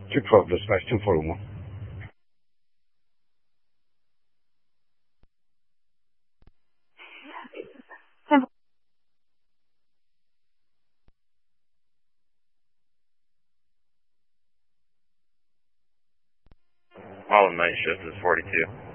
212 dispatch 241. All night shift is 42.